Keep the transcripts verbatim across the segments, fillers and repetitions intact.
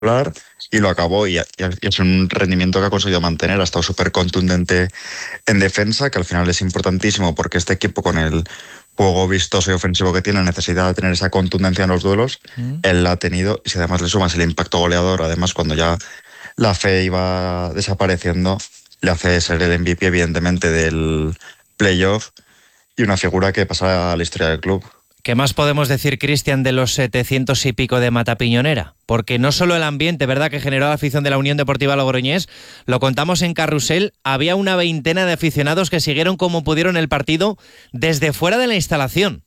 y lo acabó y, y es un rendimiento que ha conseguido mantener. Ha estado súper contundente en defensa, que al final es importantísimo porque este equipo, con el juego vistoso y ofensivo que tiene, necesita tener esa contundencia en los duelos. Mm. Él la ha tenido, y si además le sumas el impacto goleador, además cuando ya la fe iba desapareciendo, le hace ser el M V P evidentemente del playoff y una figura que pasará a la historia del club. ¿Qué más podemos decir, Cristian, de los setecientos y pico de Matapiñonera? Porque no solo el ambiente, ¿verdad?, que generó la afición de la Unión Deportiva Logroñés, lo contamos en Carrusel, había una veintena de aficionados que siguieron como pudieron el partido desde fuera de la instalación.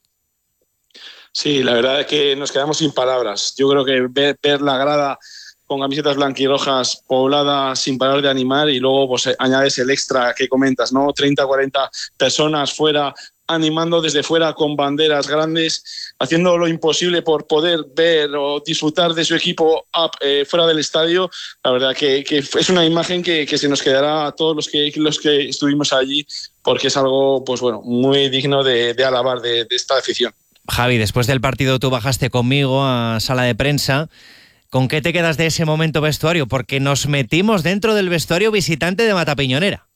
Sí, la verdad es que nos quedamos sin palabras. Yo creo que ver, ver la grada con camisetas blanquirrojas poblada sin parar de animar, y luego pues añades el extra que comentas, ¿no? treinta, cuarenta personas fuera, animando desde fuera con banderas grandes, haciendo lo imposible por poder ver o disfrutar de su equipo up, eh, fuera del estadio. La verdad que, que es una imagen que, que se nos quedará a todos los que, los que estuvimos allí, porque es algo, pues bueno, muy digno de, de alabar de, de esta afición. Javi, después del partido tú bajaste conmigo a sala de prensa. ¿Con qué te quedas de ese momento vestuario? Porque nos metimos dentro del vestuario visitante de Matapiñonera.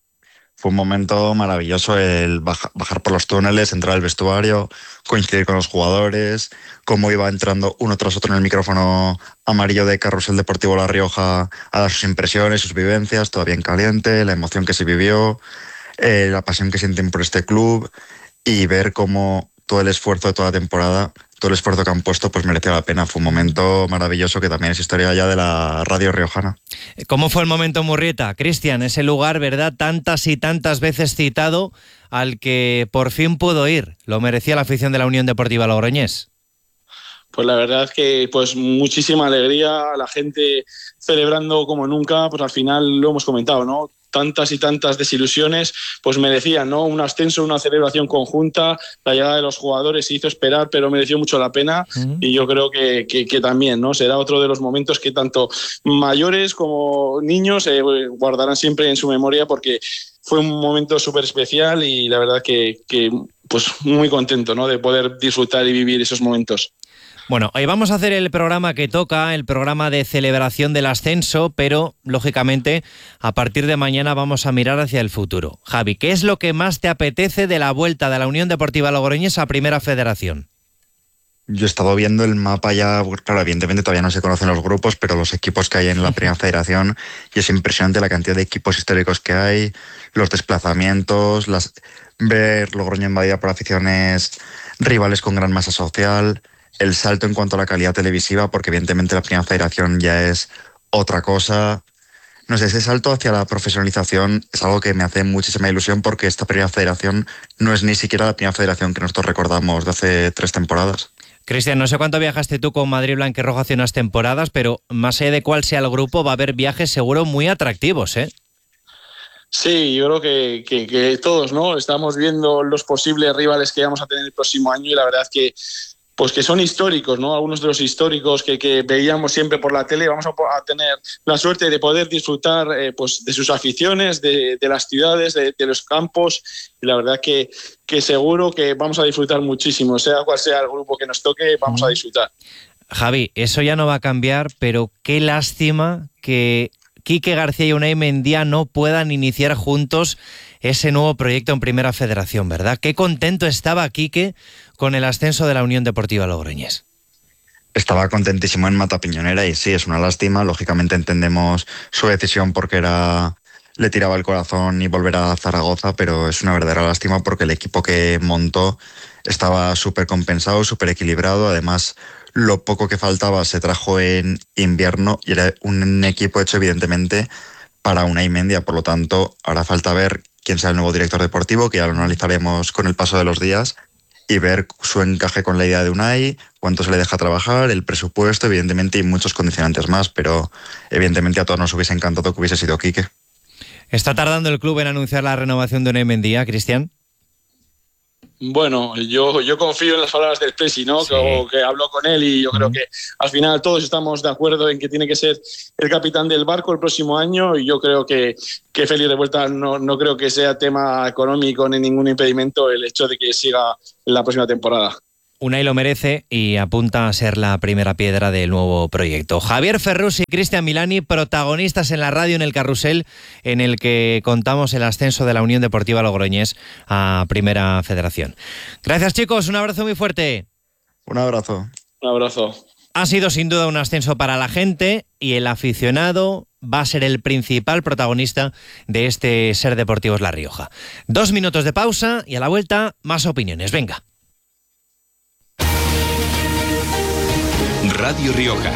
Fue un momento maravilloso el baja, bajar por los túneles, entrar al vestuario, coincidir con los jugadores, cómo iba entrando uno tras otro en el micrófono amarillo de Carrusel Deportivo La Rioja a dar sus impresiones, sus vivencias, todavía en caliente, la emoción que se vivió, eh, la pasión que sienten por este club, y ver cómo todo el esfuerzo de toda la temporada, todo el esfuerzo que han puesto, pues mereció la pena. Fue un momento maravilloso que también es historia ya de la radio riojana. ¿Cómo fue el momento en Murrieta, Cristian? Ese lugar, ¿verdad?, tantas y tantas veces citado, al que por fin pudo ir. Lo merecía la afición de la Unión Deportiva Logroñés. Pues la verdad es que pues muchísima alegría, la gente celebrando como nunca, pues al final lo hemos comentado, ¿no? Tantas y tantas desilusiones, pues merecían, ¿no? Un ascenso, una celebración conjunta, la llegada de los jugadores se hizo esperar, pero mereció mucho la pena. Uh-huh. Y yo creo que, que, que también, ¿no? Será otro de los momentos que tanto mayores como niños eh, guardarán siempre en su memoria, porque fue un momento súper especial y la verdad que, que pues muy contento, ¿no?, de poder disfrutar y vivir esos momentos. Bueno, hoy vamos a hacer el programa que toca, el programa de celebración del ascenso, pero, lógicamente, a partir de mañana vamos a mirar hacia el futuro. Javi, ¿qué es lo que más te apetece de la vuelta de la Unión Deportiva Logroñés a Primera Federación? Yo he estado viendo el mapa ya, claro, evidentemente todavía no se conocen los grupos, pero los equipos que hay en la Primera Federación, y es impresionante la cantidad de equipos históricos que hay, los desplazamientos, las, ver Logroño invadida por aficiones rivales con gran masa social, el salto en cuanto a la calidad televisiva, porque evidentemente la Primera Federación ya es otra cosa. No sé, ese salto hacia la profesionalización es algo que me hace muchísima ilusión, porque esta Primera Federación no es ni siquiera la Primera Federación que nosotros recordamos de hace tres temporadas. Cristian, no sé cuánto viajaste tú con Madrid Blanquirrojo hace unas temporadas, pero más allá de cuál sea el grupo, va a haber viajes seguro muy atractivos, ¿eh? Sí, yo creo que, que, que todos, ¿no? Estamos viendo los posibles rivales que vamos a tener el próximo año, y la verdad es que pues que son históricos, ¿no? Algunos de los históricos que, que veíamos siempre por la tele, vamos a, a tener la suerte de poder disfrutar eh, pues de sus aficiones, de, de las ciudades, de, de los campos, y la verdad que, que seguro que vamos a disfrutar muchísimo, sea cual sea el grupo que nos toque, vamos a disfrutar. Javi, eso ya no va a cambiar, pero qué lástima que Quique García y Unai Mendía no puedan iniciar juntos ese nuevo proyecto en Primera Federación, ¿verdad? Qué contento estaba Quique con el ascenso de la Unión Deportiva Logroñés. Estaba contentísimo en Matapiñonera, y sí, es una lástima. Lógicamente entendemos su decisión, porque era, le tiraba el corazón y volver a Zaragoza, pero es una verdadera lástima porque el equipo que montó estaba súper compensado, súper equilibrado. Además, lo poco que faltaba se trajo en invierno y era un equipo hecho evidentemente para Unai Mendía. Por lo tanto, hará falta ver quién sea el nuevo director deportivo, que ya lo analizaremos con el paso de los días, y ver su encaje con la idea de Unai, cuánto se le deja trabajar, el presupuesto, evidentemente, y muchos condicionantes más, pero evidentemente a todos nos hubiese encantado que hubiese sido Quique. ¿Está tardando el club en anunciar la renovación de Unai Mendía, Cristian? Bueno, yo, yo confío en las palabras del Presi, ¿no? Sí. Que, que habló con él, y yo uh-huh. creo que al final todos estamos de acuerdo en que tiene que ser el capitán del barco el próximo año, y yo creo que, que Félix Revuelta no, no creo que sea tema económico ni ningún impedimento el hecho de que siga en la próxima temporada. Unai lo merece y apunta a ser la primera piedra del nuevo proyecto. Javier Ferrús y Cristian Milani, protagonistas en la radio en el Carrusel, en el que contamos el ascenso de la Unión Deportiva Logroñés a Primera Federación. Gracias, chicos, un abrazo muy fuerte. Un abrazo. Un abrazo. Ha sido sin duda un ascenso para la gente y el aficionado va a ser el principal protagonista de este Ser Deportivos La Rioja. Dos minutos de pausa y a la vuelta más opiniones. Venga. Radio Rioja.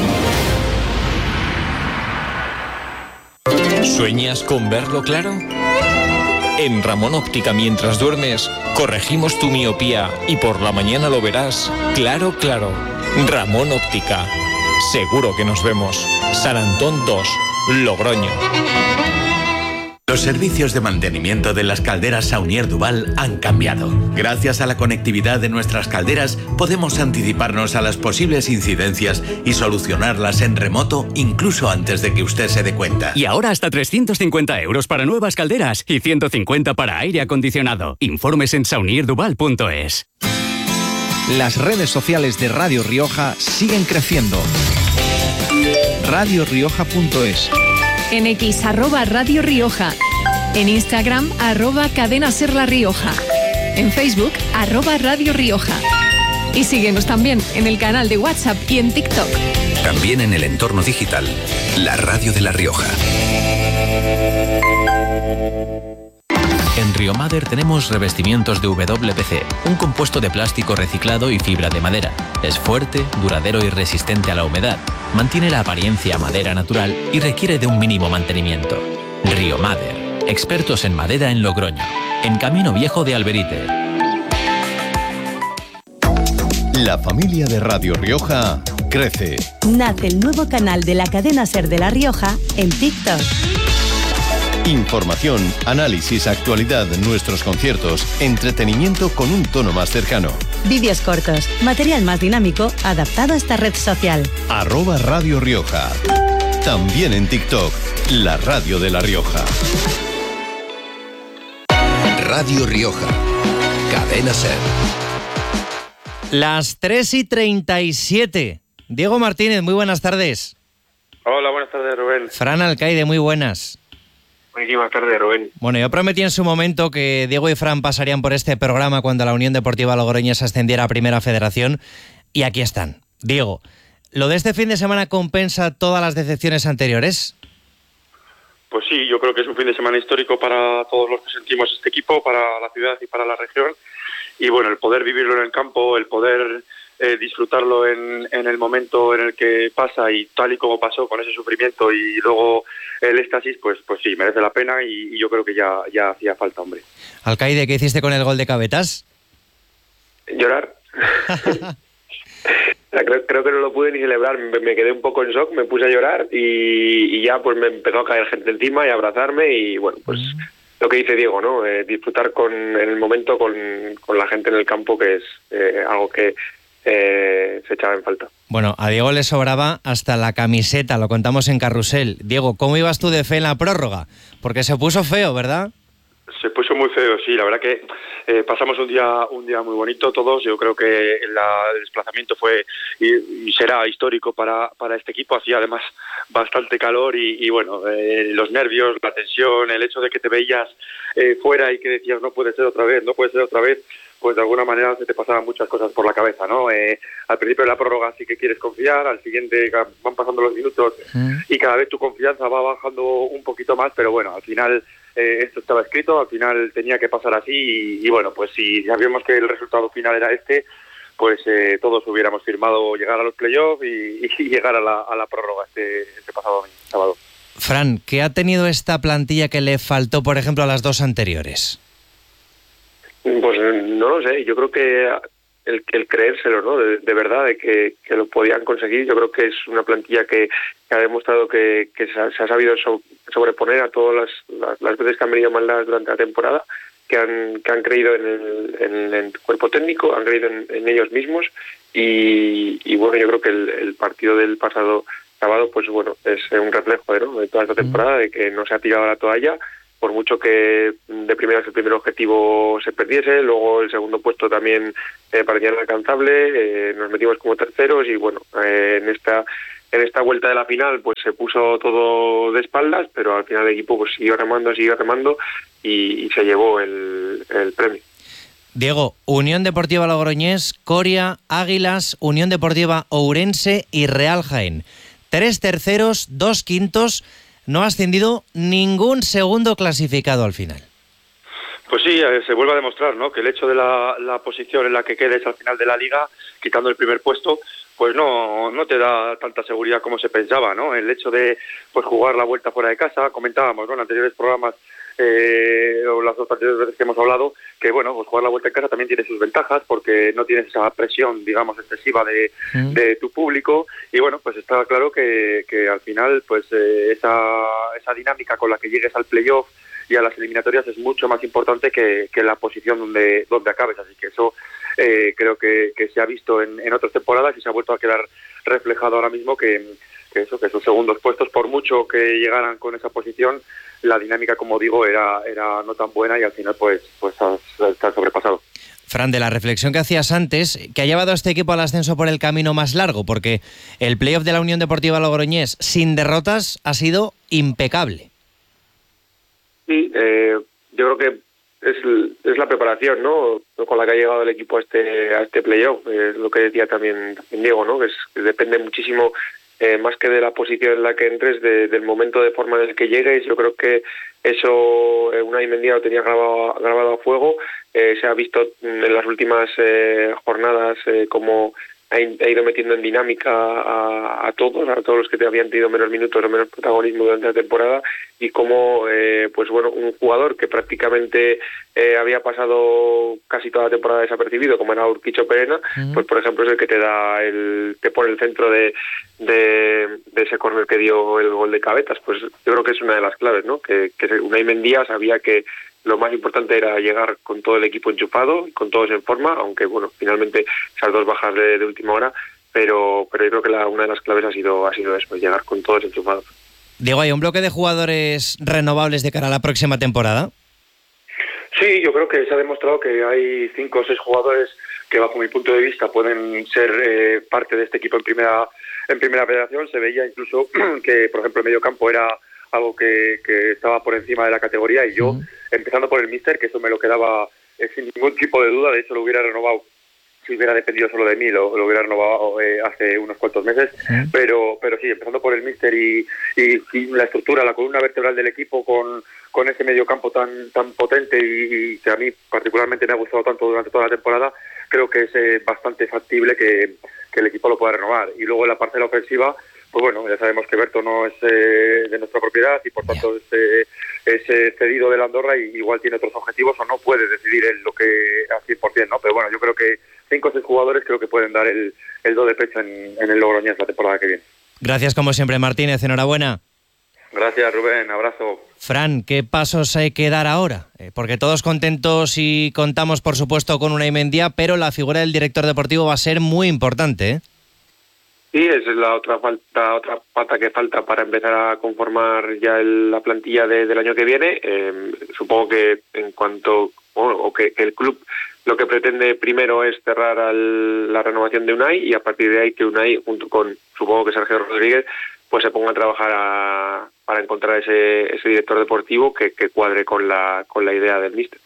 ¿Sueñas con verlo claro? En Ramón Óptica mientras duermes, corregimos tu miopía y por la mañana lo verás claro, claro. Ramón Óptica. Seguro que nos vemos. San Antón dos, Logroño. Los servicios de mantenimiento de las calderas Saunier Duval han cambiado. Gracias a la conectividad de nuestras calderas, podemos anticiparnos a las posibles incidencias y solucionarlas en remoto incluso antes de que usted se dé cuenta. Y ahora hasta trescientos cincuenta euros para nuevas calderas y ciento cincuenta para aire acondicionado. Informes en saunier duval punto es. Las redes sociales de Radio Rioja siguen creciendo. radio rioja punto es. En X, arroba Radio Rioja. En Instagram, arroba Cadena Ser La Rioja. En Facebook, arroba Radio Rioja. Y síguenos también en el canal de WhatsApp y en TikTok. También en el entorno digital, la radio de La Rioja. En Riomader tenemos revestimientos de W P C, un compuesto de plástico reciclado y fibra de madera. Es fuerte, duradero y resistente a la humedad. Mantiene la apariencia madera natural y requiere de un mínimo mantenimiento. Riomader, expertos en madera en Logroño, en Camino Viejo de Alberite. La familia de Radio Rioja crece. Nace el nuevo canal de la cadena Ser de La Rioja en TikTok. Información, análisis, actualidad, nuestros conciertos, entretenimiento con un tono más cercano. Vídeos cortos, material más dinámico, adaptado a esta red social. Arroba Radio Rioja. También en TikTok, la radio de La Rioja. Radio Rioja. Cadena Ser. Las tres y treinta y siete. Diego Martínez, muy buenas tardes. Hola, buenas tardes, Rubén. Fran Alcaide, muy buenas. Buenísimas tardes, Rubén. Bueno, yo prometí en su momento que Diego y Fran pasarían por este programa cuando la Unión Deportiva Logroñés ascendiera a Primera Federación y aquí están. Diego, ¿lo de este fin de semana compensa todas las decepciones anteriores? Pues sí, yo creo que es un fin de semana histórico para todos los que sentimos este equipo, para la ciudad y para la región. Y bueno, el poder vivirlo en el campo, el poder eh, disfrutarlo en, en el momento en el que pasa y tal y como pasó con ese sufrimiento y luego el éxtasis, pues pues sí, merece la pena y, y yo creo que ya, ya hacía falta, hombre. Alcaide, ¿qué hiciste con el gol de Cabetas? Llorar. creo, creo que no lo pude ni celebrar, me, me quedé un poco en shock, me puse a llorar y, y ya pues me empezó a caer gente encima y a abrazarme y bueno, pues mm. lo que dice Diego, ¿no? Eh, disfrutar con en el momento con, con la gente en el campo, que es eh, algo que eh, se echaba en falta. Bueno, a Diego le sobraba hasta la camiseta, lo contamos en Carrusel. Diego, ¿cómo ibas tú de fe en la prórroga? Porque se puso feo, ¿verdad? Se puso muy feo, sí, la verdad que eh, pasamos un día un día muy bonito todos. Yo creo que la, el desplazamiento fue y, y será histórico para, para este equipo. Hacía además bastante calor y, y bueno, eh, los nervios, la tensión, el hecho de que te veías eh, fuera y que decías no puede ser otra vez, no puede ser otra vez, pues de alguna manera se te pasaban muchas cosas por la cabeza, ¿no? Eh, al principio de la prórroga sí que quieres confiar, al siguiente van pasando los minutos mm. y cada vez tu confianza va bajando un poquito más, pero bueno, al final eh, esto estaba escrito, al final tenía que pasar así y, y bueno, pues si sabíamos que el resultado final era este, pues eh, todos hubiéramos firmado llegar a los playoffs y, y llegar a la, a la prórroga este, este pasado sábado. Fran, ¿qué ha tenido esta plantilla que le faltó, por ejemplo, a las dos anteriores? Pues no lo sé, yo creo que el, el creérselo, ¿no? De, de verdad, de que, que lo podían conseguir. Yo creo que es una plantilla que, que ha demostrado que, que se, ha, se ha sabido so, sobreponer a todas las, las, las veces que han venido malas durante la temporada, que han, que han creído en el, en el cuerpo técnico, han creído en, en ellos mismos y, y bueno, yo creo que el, el partido del pasado sábado, pues bueno, es un reflejo, ¿no?, de toda esta temporada, de que no se ha tirado la toalla, por mucho que de primeras el primer objetivo se perdiese, luego el segundo puesto también eh, parecía inalcanzable, eh, nos metimos como terceros y bueno, eh, en esta en esta vuelta de la final pues se puso todo de espaldas, pero al final el equipo pues siguió remando, siguió remando y, y se llevó el, el premio. Diego, Unión Deportiva Logroñés, Coria, Águilas, Unión Deportiva Ourense y Real Jaén. Tres terceros, dos quintos, no ha ascendido ningún segundo clasificado al final. Pues sí, se vuelve a demostrar, ¿no?, que el hecho de la, la posición en la que quedes al final de la liga, quitando el primer puesto, pues no no te da tanta seguridad como se pensaba, ¿no? El hecho de pues jugar la vuelta fuera de casa, comentábamos, ¿no?, en anteriores programas, eh, o las dos anteriores veces que hemos hablado, que bueno, pues jugar la vuelta en casa también tiene sus ventajas, porque no tienes esa presión, digamos, excesiva de, mm. de tu público, y bueno, pues está claro que, que al final, pues eh, esa, esa dinámica con la que llegues al playoff y a las eliminatorias es mucho más importante que, que la posición donde, donde acabes, así que eso eh, creo que, que se ha visto en, en otras temporadas y se ha vuelto a quedar reflejado ahora mismo que, que eso, que esos segundos puestos, por mucho que llegaran con esa posición, la dinámica, como digo, era, era no tan buena y al final pues, pues se ha sobrepasado. Fran, de la reflexión que hacías antes, que ha llevado a este equipo al ascenso por el camino más largo, porque el playoff de la Unión Deportiva Logroñés sin derrotas ha sido impecable. Sí, eh, yo creo que es, es la preparación, ¿no?, con la que ha llegado el equipo a este a este playoff. Es lo que decía también, también Diego, ¿no?, que, es, que depende muchísimo, eh, más que de la posición en la que entres, de, del momento de forma en el que llegues. Yo creo que eso eh, Unai Mendia lo tenía grabado, grabado a fuego. Eh, se ha visto en las últimas eh, jornadas eh, como ha ido metiendo en dinámica a, a todos, a todos los que te habían tenido menos minutos o menos protagonismo durante la temporada, y como, eh, pues bueno, un jugador que prácticamente eh, había pasado casi toda la temporada desapercibido, como era Urquicho Perena, uh-huh. pues por ejemplo es el que te da el, te pone el centro de, de, de ese córner que dio el gol de Cabetas. Pues yo creo que es una de las claves, ¿no?, que, que Unai Mendia sabía que lo más importante era llegar con todo el equipo enchufado, con todos en forma, aunque bueno, finalmente esas dos bajas de, de última hora, pero pero yo creo que la, una de las claves ha sido ha sido eso, llegar con todos enchufados. Diego, ¿hay un bloque de jugadores renovables de cara a la próxima temporada? Sí, yo creo que se ha demostrado que hay cinco o seis jugadores que bajo mi punto de vista pueden ser eh, parte de este equipo en primera en primera federación. Se veía incluso que, por ejemplo, el mediocampo era algo que, que estaba por encima de la categoría, y yo, uh-huh. empezando por el míster, que eso me lo quedaba eh, sin ningún tipo de duda, de hecho lo hubiera renovado, si hubiera dependido solo de mí, lo, lo hubiera renovado eh, hace unos cuantos meses, uh-huh. pero pero sí, empezando por el míster y, y, y la estructura, la columna vertebral del equipo con, con ese mediocampo tan tan potente y, y que a mí particularmente me ha gustado tanto durante toda la temporada, creo que es eh, bastante factible que, que el equipo lo pueda renovar. Y luego en la parte de la ofensiva, pues bueno, ya sabemos que Berto no es eh, de nuestra propiedad y por tanto yeah. es, eh, es eh, cedido de la Andorra y igual tiene otros objetivos o no puede decidir él lo que al cien por ciento, ¿no? Pero bueno, yo creo que cinco o seis jugadores creo que pueden dar el, el do de pecho en, en el Logroñés la temporada que viene. Gracias como siempre, Martínez, enhorabuena. Gracias, Rubén, abrazo. Fran, ¿qué pasos hay que dar ahora? Eh, porque todos contentos y contamos por supuesto con Unai Mendia, pero la figura del director deportivo va a ser muy importante, ¿eh? Sí, esa es la otra falta, otra pata que falta para empezar a conformar ya el, la plantilla de, del año que viene. Eh, supongo que en cuanto o, o que, que el club lo que pretende primero es cerrar al, la renovación de Unai, y a partir de ahí que Unai, junto con supongo que Sergio Rodríguez, pues se ponga a trabajar a, para encontrar ese, ese director deportivo que, que cuadre con la con la idea del míster.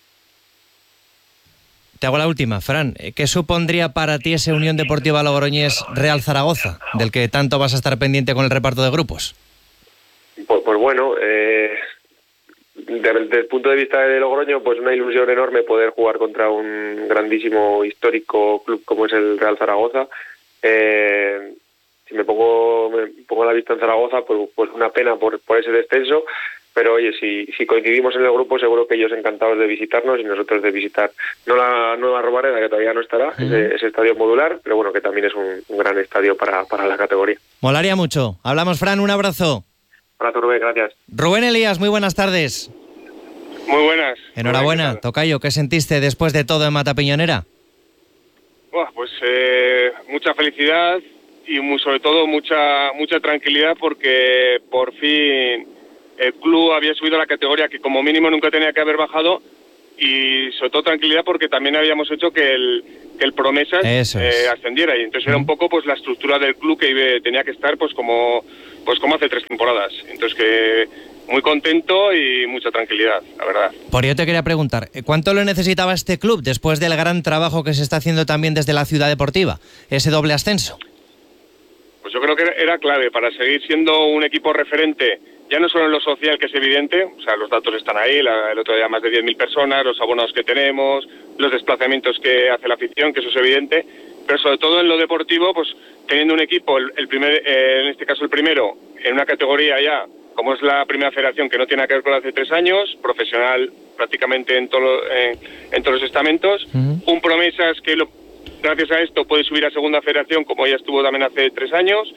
Te hago la última, Fran. ¿Qué supondría para ti ese Unión Deportiva Logroñés Real Zaragoza, del que tanto vas a estar pendiente con el reparto de grupos? Pues, pues bueno, eh, desde, desde el punto de vista de Logroño, pues una ilusión enorme poder jugar contra un grandísimo histórico club como es el Real Zaragoza. Eh, si me pongo me pongo la vista en Zaragoza, pues, pues una pena por, por ese descenso. Pero oye, si, si coincidimos en el grupo, seguro que ellos encantados de visitarnos y nosotros de visitar no la nueva Romareda, que todavía no estará, uh-huh. ese, ese estadio modular, pero bueno, que también es un, un gran estadio para, para la categoría. Molaría mucho. Hablamos, Fran, un abrazo. Abrazo, Rubén, gracias. Rubén Elías, muy buenas tardes. Muy buenas. Enhorabuena, ¿Qué tocayo, ¿qué sentiste después de todo en Matapiñonera? Buah, pues eh, mucha felicidad y muy, sobre todo mucha mucha tranquilidad, porque por fin el club había subido a la categoría que como mínimo nunca tenía que haber bajado, y sobre todo tranquilidad porque también habíamos hecho que el, que el Promesas eh, ascendiera, y entonces era un poco pues la estructura del club que iba, tenía que estar pues como pues como hace tres temporadas. Entonces que muy contento y mucha tranquilidad, la verdad. Por ello te quería preguntar, ¿cuánto lo necesitaba este club después del gran trabajo que se está haciendo también desde la Ciudad Deportiva, ese doble ascenso? Pues yo creo que era clave para seguir siendo un equipo referente, ya no solo en lo social, que es evidente, o sea, los datos están ahí, la, el otro día más de diez mil personas, los abonados que tenemos, los desplazamientos que hace la afición, que eso es evidente, pero sobre todo en lo deportivo, pues teniendo un equipo, el, el primer, eh, en este caso el primero, en una categoría ya, como es la primera federación, que no tiene nada que ver con hace tres años, profesional prácticamente en, todo, eh, en todos los estamentos, uh-huh. un Promesas que lo, gracias a esto puede subir a segunda federación, como ya estuvo también hace tres años,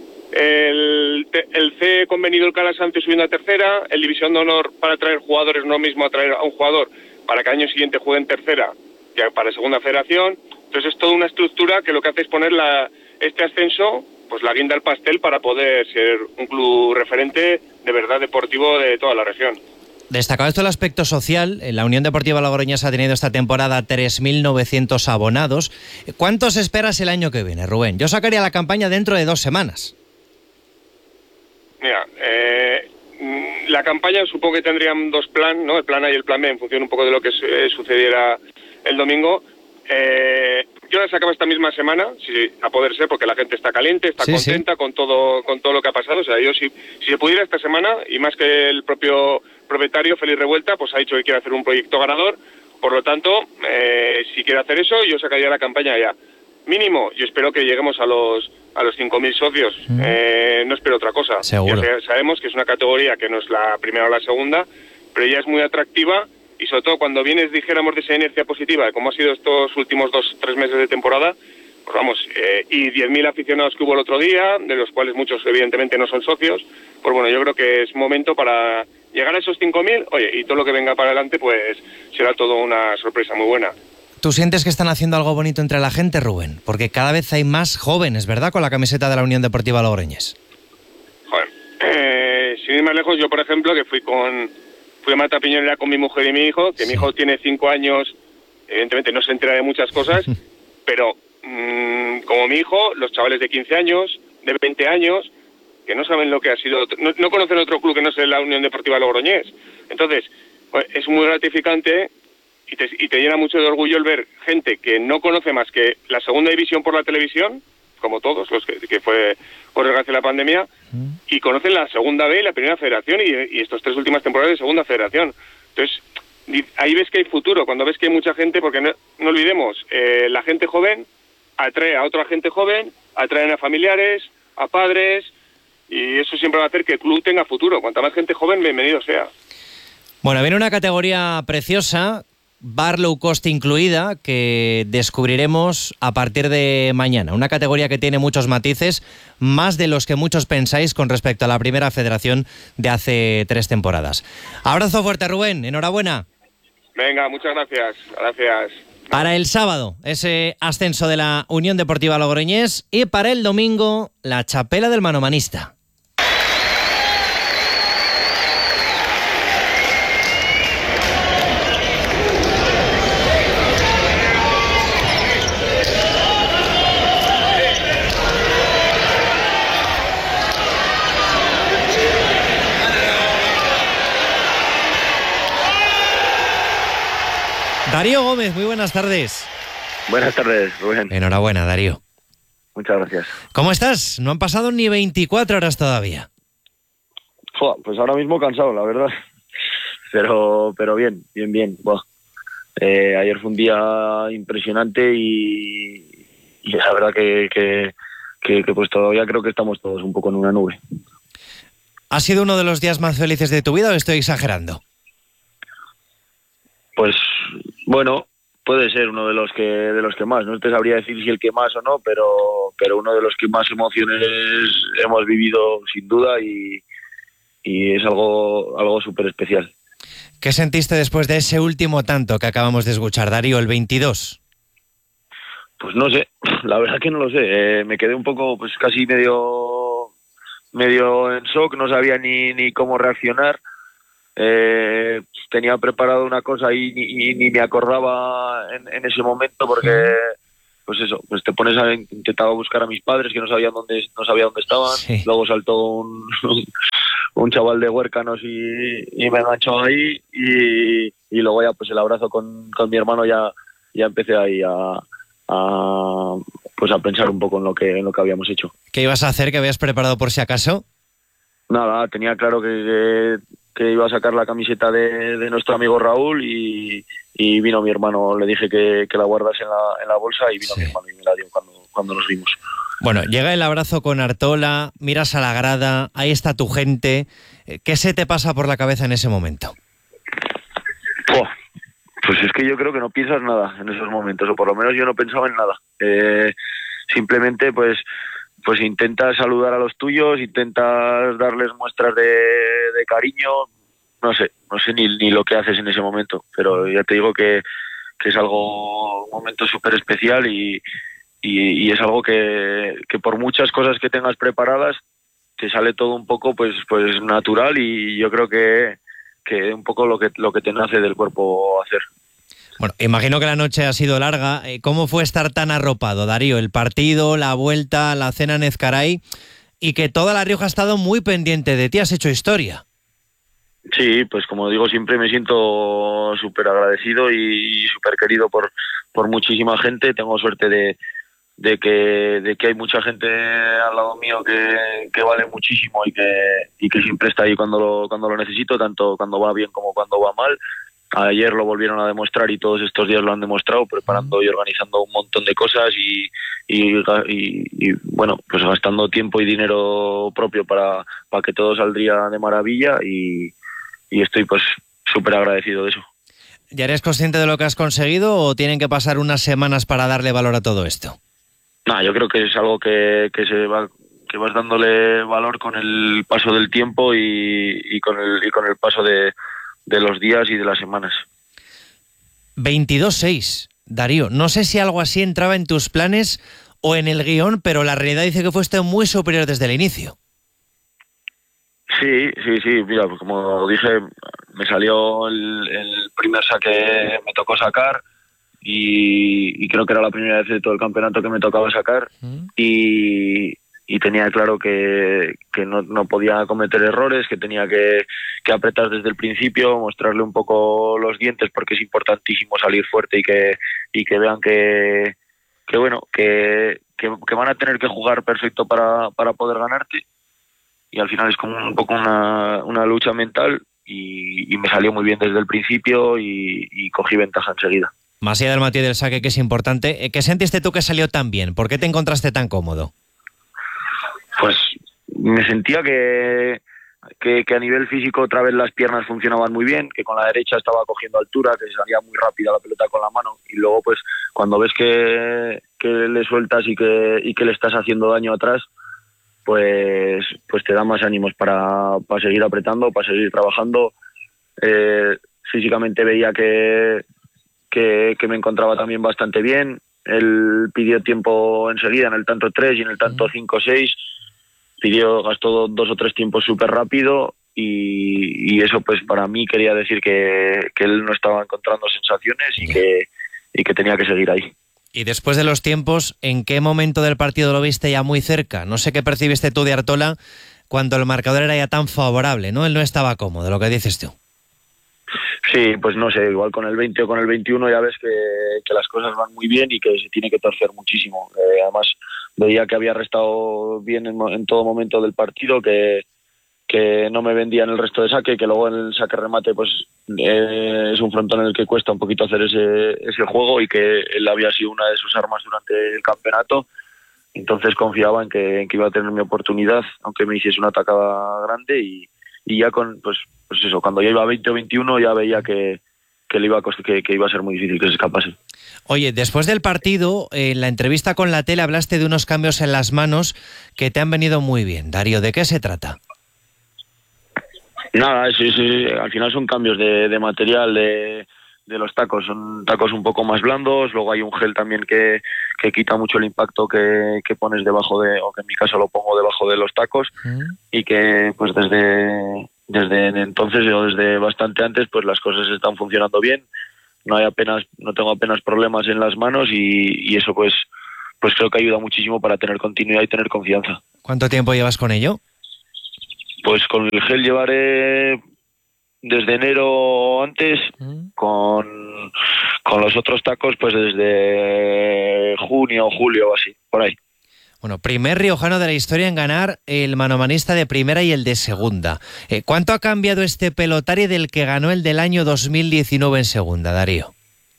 el, el C convenido el Calasanz subiendo a tercera, el División de Honor para traer jugadores, no mismo atraer a un jugador para que al año siguiente juegue en tercera, que para segunda federación. Entonces es toda una estructura que lo que hace es poner la, este ascenso, pues la guinda al pastel para poder ser un club referente de verdad deportivo de toda la región. Destacado esto el aspecto social, la Unión Deportiva Logroñés ha tenido esta temporada tres mil novecientos abonados. ¿Cuántos esperas el año que viene, Rubén? Yo sacaría la campaña dentro de dos semanas. Mira, eh, la campaña supongo que tendrían dos planes, ¿no? El plan A y el plan B, en función un poco de lo que eh, sucediera el domingo. Eh, yo la sacaba esta misma semana, si a poder ser, porque la gente está caliente, está sí, contenta sí. con todo con todo lo que ha pasado. O sea, yo si, si se pudiera esta semana, y más que el propio propietario, Félix Revuelta, pues ha dicho que quiere hacer un proyecto ganador. Por lo tanto, eh, si quiere hacer eso, yo sacaría la campaña ya. Mínimo, yo espero que lleguemos a los a los cinco mil socios. Mm. Eh, no espero otra cosa. Seguro. Ya sabemos que es una categoría que no es la primera o la segunda, pero ya es muy atractiva, y sobre todo cuando vienes, dijéramos, de esa inercia positiva, como ha sido estos últimos dos, tres meses de temporada, pues vamos, eh, y diez mil aficionados que hubo el otro día, de los cuales muchos evidentemente no son socios, pues bueno, yo creo que es momento para llegar a esos cinco mil, oye, y todo lo que venga para adelante, pues será todo una sorpresa muy buena. ¿Tú sientes que están haciendo algo bonito entre la gente, Rubén? Porque cada vez hay más jóvenes, ¿verdad?, con la camiseta de la Unión Deportiva Logroñés. Joder, eh, sin ir más lejos, yo por ejemplo, que fui con fui a Mata Piñonera con mi mujer y mi hijo, que sí. mi hijo tiene cinco años, evidentemente no se entera de muchas cosas, pero mmm, como mi hijo, los chavales de quince años, de veinte años, que no saben lo que ha sido, no, no conocen otro club que no sea la Unión Deportiva Logroñés. Entonces, pues, es muy gratificante. Y te, y te llena mucho de orgullo el ver gente que no conoce más que la segunda división por la televisión, como todos los que, que fue por desgracia la pandemia, mm. y conocen la segunda B y la primera federación y, y estos tres últimas temporadas de segunda federación. Entonces, ahí ves que hay futuro, cuando ves que hay mucha gente, porque no, no olvidemos, eh, la gente joven atrae a otra gente joven, atraen a familiares, a padres, y eso siempre va a hacer que el club tenga futuro. Cuanta más gente joven, bienvenido sea. Bueno, viene una categoría preciosa, bar low cost incluida, que descubriremos a partir de mañana. Una categoría que tiene muchos matices, más de los que muchos pensáis con respecto a la primera federación de hace tres temporadas. Abrazo fuerte, Rubén. Enhorabuena. Venga, muchas gracias. Gracias. Para el sábado, ese ascenso de la Unión Deportiva Logroñés, y para el domingo, la chapela del manomanista. Darío Gómez, muy buenas tardes. Buenas tardes, Rubén. Enhorabuena, Darío. Muchas gracias. ¿Cómo estás? No han pasado ni veinticuatro horas todavía. Fua, pues ahora mismo cansado, la verdad. Pero pero bien, bien, bien. Buah. Eh, ayer fue un día impresionante y, y la verdad que, que, que, que pues todavía creo que estamos todos un poco en una nube. ¿Ha sido uno de los días más felices de tu vida o estoy exagerando? Pues bueno, puede ser uno de los que de los que más. No te sabría decir si el que más o no, pero pero uno de los que más emociones hemos vivido sin duda, y, y es algo algo súper especial. ¿Qué sentiste después de ese último tanto que acabamos de escuchar, Darío, el veintidós? Pues no sé, la verdad que no lo sé. Eh, me quedé un poco, pues casi medio medio en shock, no sabía ni, ni cómo reaccionar. Eh, tenía preparado una cosa y ni, ni me acordaba en, en ese momento porque, pues eso, pues te pones a intentaba buscar a mis padres que no sabían dónde no sabía dónde estaban. Sí. Luego saltó un, un chaval de Huércanos y, y me enganchó ahí y, y luego ya pues el abrazo con, con mi hermano ya, ya empecé ahí a, a pues a pensar un poco en lo que en lo que habíamos hecho. ¿Qué ibas a hacer? ¿Qué habías preparado por si acaso? Nada, tenía claro que, que, que iba a sacar la camiseta de, de nuestro amigo Raúl y, y vino mi hermano, le dije que, que la guardase en la, en la bolsa y vino sí. mi hermano y me la dio cuando, cuando nos vimos. Bueno, llega el abrazo con Artola, miras a la grada, ahí está tu gente. ¿Qué se te pasa por la cabeza en ese momento? Oh, pues es que yo creo que no piensas nada en esos momentos, o por lo menos yo no pensaba en nada. Eh, simplemente pues... pues intentas saludar a los tuyos, intentas darles muestras de, de cariño, no sé, no sé ni, ni lo que haces en ese momento, pero ya te digo que, que es algo, un momento súper especial y, y, y es algo que, que por muchas cosas que tengas preparadas, te sale todo un poco pues, pues natural y yo creo que, que un poco lo que, lo que te nace del cuerpo hacer. Bueno, imagino que la noche ha sido larga. ¿Cómo fue estar tan arropado, Darío? El partido, la vuelta, la cena en Ezcaray y que toda La Rioja ha estado muy pendiente de ti. Has hecho historia. Sí, pues como digo, siempre me siento súper agradecido y súper querido por, por muchísima gente. Tengo suerte de, de, que, de que hay mucha gente al lado mío que, que vale muchísimo y que, y que siempre está ahí cuando lo, cuando lo necesito, tanto cuando va bien como cuando va mal. Ayer lo volvieron a demostrar y todos estos días lo han demostrado, preparando y organizando un montón de cosas y, y, y, y bueno, pues gastando tiempo y dinero propio para, para que todo saldría de maravilla y, y estoy pues súper agradecido de eso. ¿Ya eres consciente de lo que has conseguido o tienen que pasar unas semanas para darle valor a todo esto? No, yo creo que es algo que, que se va que vas dándole valor con el paso del tiempo y, y con el y con el paso de de los días y de las semanas. veintidós seis, Darío. No sé si algo así entraba en tus planes o en el guión, pero la realidad dice que fuiste muy superior desde el inicio. Sí, sí, sí. Mira, pues como dije, me salió el, el primer saque, me tocó sacar y, y creo que era la primera vez de todo el campeonato que me tocaba sacar ¿Mm? y... y tenía claro que, que no, no podía cometer errores, que tenía que, que apretar desde el principio, mostrarle un poco los dientes porque es importantísimo salir fuerte y que y que vean que, que bueno, que, que, que van a tener que jugar perfecto para, para poder ganarte y al final es como un poco una, una lucha mental y, y me salió muy bien desde el principio y, y cogí ventaja enseguida. Más allá del matiz del saque, que es importante, ¿qué sentiste tú que salió tan bien? ¿Por qué te encontraste tan cómodo? Pues me sentía que, que, que a nivel físico otra vez las piernas funcionaban muy bien, que con la derecha estaba cogiendo altura, que salía muy rápida la pelota con la mano y luego pues cuando ves que, que le sueltas y que, y que le estás haciendo daño atrás, pues, pues te da más ánimos para, para seguir apretando, para seguir trabajando. Eh, físicamente veía que, que, que me encontraba también bastante bien. Él pidió tiempo enseguida en el tanto tres y en el tanto cinco seis. Pidió, gastó dos o tres tiempos súper rápido y, y eso pues para mí quería decir que, que él no estaba encontrando sensaciones y que, y que tenía que seguir ahí. Y después de los tiempos, ¿en qué momento del partido lo viste ya muy cerca? No sé qué percibiste tú de Artola cuando el marcador era ya tan favorable, ¿no? Él no estaba cómodo, lo que dices tú. Sí, pues no sé, igual con el veinte o con el veintiuno ya ves que, que las cosas van muy bien y que se tiene que torcer muchísimo. Eh, además veía que había restado bien en, en todo momento del partido, que, que no me vendía en el resto de saque, que luego en el saque remate pues eh, es un frontón en el que cuesta un poquito hacer ese, ese juego y que él había sido una de sus armas durante el campeonato. Entonces confiaba en que, en que iba a tener mi oportunidad, aunque me hiciese una tacada grande y, y ya con, pues, pues eso, cuando ya iba a veinte o veintiuno ya veía que, que, le iba a cost- que, que iba a ser muy difícil que se escapase. Oye, después del partido, en la entrevista con la tele hablaste de unos cambios en las manos que te han venido muy bien. Darío, ¿de qué se trata? Nada, sí, sí, al final son cambios de, de material, de, de los tacos. Son tacos un poco más blandos, luego hay un gel también que, que quita mucho el impacto que, que pones debajo de, o que en mi caso lo pongo debajo de los tacos, mm. y que pues desde, desde entonces o desde bastante antes pues las cosas están funcionando bien, no hay apenas, no tengo apenas problemas en las manos y, y eso pues, pues creo que ayuda muchísimo para tener continuidad y tener confianza. ¿Cuánto tiempo llevas con ello? Pues con el gel llevaré desde enero antes, mm. con, con los otros tacos pues desde junio o julio o así, por ahí. Bueno, primer riojano de la historia en ganar el manomanista de primera y el de segunda. Eh, ¿Cuánto ha cambiado este pelotari del que ganó el del año dos mil diecinueve en segunda, Darío?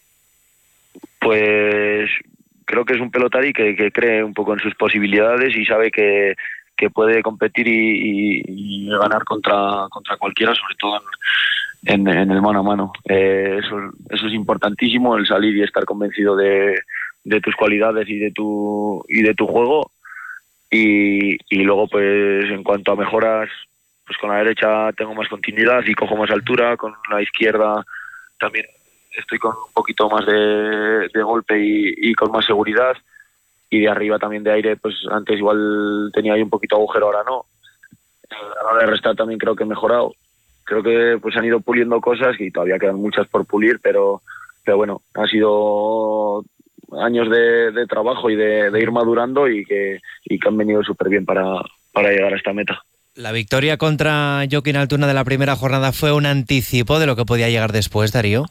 Pues creo que es un pelotari que, que cree un poco en sus posibilidades y sabe que que puede competir y, y, y ganar contra contra cualquiera, sobre todo en, en, en el mano a mano. Eh, eso, eso es importantísimo, el salir y estar convencido de, de tus cualidades y de tu y de tu juego. Y, y luego, pues en cuanto a mejoras, pues con la derecha tengo más continuidad y cojo más altura, con la izquierda también estoy con un poquito más de, de golpe y, y con más seguridad. Y de arriba también de aire, pues antes igual tenía ahí un poquito agujero, ahora no. A la hora de restar también creo que he mejorado. Creo que pues han ido puliendo cosas y todavía quedan muchas por pulir, pero, pero bueno, han sido años de, de trabajo y de, de ir madurando y que, y que han venido súper bien para, para llegar a esta meta. La victoria contra Joaquín Altuna de la primera jornada fue un anticipo de lo que podía llegar después, Darío.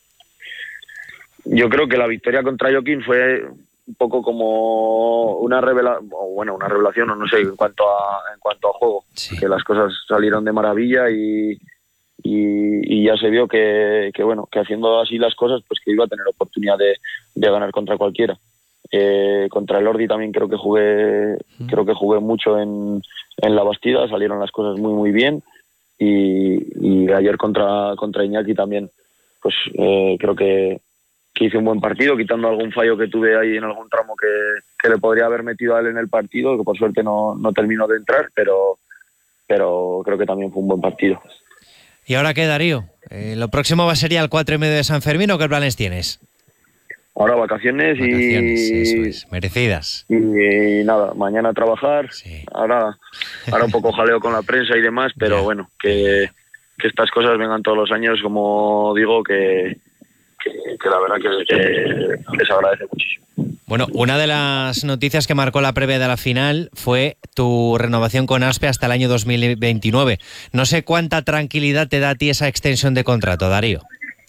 Yo creo que la victoria contra Joaquín fue un poco como una revelación, bueno, una revelación, o no sé, en cuanto a en cuanto a juego, sí. Que las cosas salieron de maravilla y, y, y ya se vio que, que, bueno, que haciendo así las cosas, pues que iba a tener oportunidad de, de ganar contra cualquiera. Eh, contra el Ordi también creo que jugué, mm. creo que jugué mucho en, en la Bastida, salieron las cosas muy muy bien y, y ayer contra contra Iñaki también, pues eh, creo que que hice un buen partido, quitando algún fallo que tuve ahí en algún tramo que, que le podría haber metido a él en el partido, que por suerte no, no terminó de entrar, pero, pero creo que también fue un buen partido. ¿Y ahora qué, Darío? Eh, ¿Lo próximo va a ser ya el cuatro y medio de San Fermín o qué planes tienes? Ahora vacaciones, vacaciones y... Eso es, merecidas. Y, y nada, mañana a trabajar, sí. ahora, ahora un poco jaleo con la prensa y demás, pero yeah. bueno, que, que estas cosas vengan todos los años, como digo, que... Que, que la verdad que, que les agradece muchísimo. Bueno, una de las noticias que marcó la previa de la final fue tu renovación con Aspe hasta el año dos mil veintinueve. No sé cuánta tranquilidad te da a ti esa extensión de contrato, Darío.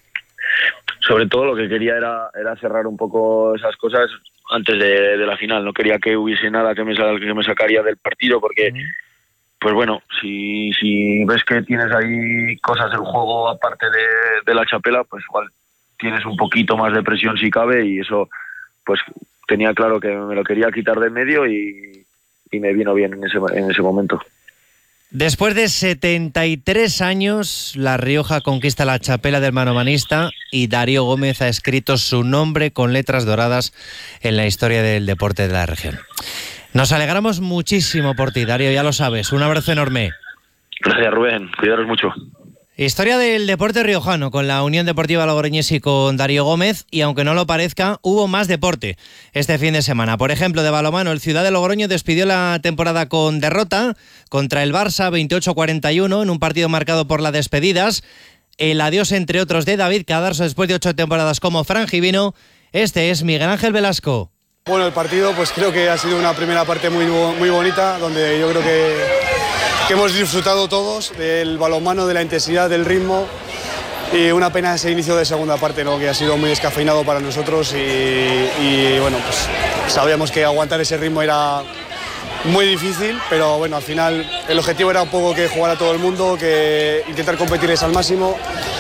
Sobre todo lo que quería era, era cerrar un poco esas cosas antes de, de la final. No quería que hubiese nada que me, que me sacaría del partido porque... Mm. Pues bueno, si, si ves que tienes ahí cosas en juego aparte de, de la chapela, pues igual tienes un poquito más de presión si cabe y eso pues tenía claro que me lo quería quitar de medio y, y me vino bien en ese, en ese momento. Después de setenta y tres años, La Rioja conquista la chapela del manomanista y Darío Gómez ha escrito su nombre con letras doradas en la historia del deporte de la región. Nos alegramos muchísimo por ti, Darío, ya lo sabes. Un abrazo enorme. Gracias, Rubén. Cuidaros mucho. Historia del deporte riojano con la Unión Deportiva Logroñés y con Darío Gómez, y aunque no lo parezca, hubo más deporte este fin de semana. Por ejemplo, de balonmano, el Ciudad de Logroño despidió la temporada con derrota contra el Barça veintiocho a cuarenta y uno en un partido marcado por las despedidas. El adiós, entre otros, de David Cadarso después de ocho temporadas como frangivino. Este es Miguel Ángel Velasco. Bueno, el partido pues creo que ha sido una primera parte muy, muy bonita, donde yo creo que, que hemos disfrutado todos del balonmano, de la intensidad, del ritmo, y una pena ese inicio de segunda parte, ¿no? Que ha sido muy descafeinado para nosotros y, y bueno, pues sabíamos que aguantar ese ritmo era muy difícil, pero bueno, al final el objetivo era un poco que jugara todo el mundo, que intentar competirles al máximo.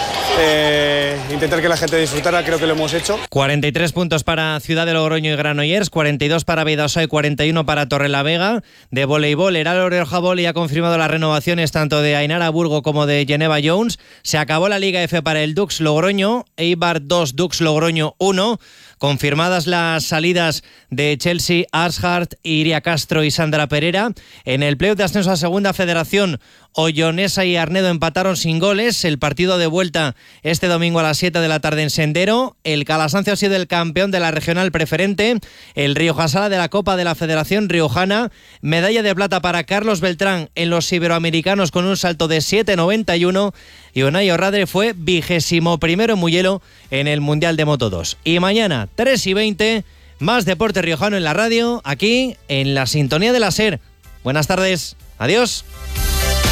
Eh, intentar que la gente disfrutara, creo que lo hemos hecho. cuarenta y tres puntos para Ciudad de Logroño y Granollers, cuarenta y dos para Bidasoa y cuarenta y uno para Torrelavega. De voleibol, el Rioja Volley ha confirmado las renovaciones tanto de Ainara Burgo como de Geneva Jones. Se acabó la Liga F para el Dux Logroño, Eibar dos, Dux Logroño uno. Confirmadas las salidas de Chelsea, Ashart, Iria Castro y Sandra Pereira. En el playoff de ascenso a Segunda Federación, Ollonesa y Arnedo empataron sin goles. El partido de vuelta este domingo a las siete de la tarde en Sendero. El Calasancio ha sido el campeón de la regional preferente. El Riojasala de la Copa de la Federación Riojana. Medalla de plata para Carlos Beltrán en los iberoamericanos con un salto de siete noventa y uno. Y Unai Orradre fue vigésimo primero en Mugello en el Mundial de Moto dos. Y mañana, tres y veinte, más deporte riojano en la radio, aquí en la sintonía de la SER. Buenas tardes. Adiós.